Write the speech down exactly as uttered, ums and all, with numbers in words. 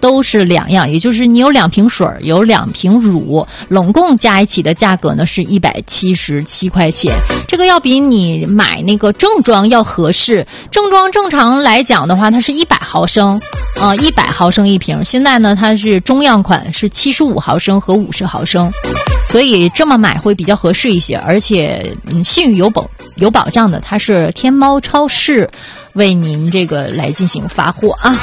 都是两样，也就是你有两瓶水，有两瓶乳，拢共加一起的价格呢是一百七十七块钱。这个要比你买那个正装要合适。正装正常来讲的话，它是一百毫升，呃，一百毫升一瓶。现在呢，它是中样款，是七十五毫升和五十毫升，所以这么买会比较合适一些，而且嗯，信誉有保有保障的。它是天猫超市为您这个来进行发货啊。